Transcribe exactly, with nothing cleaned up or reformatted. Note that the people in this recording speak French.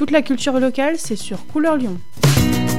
Toute la culture locale, c'est sur Couleur Lyon.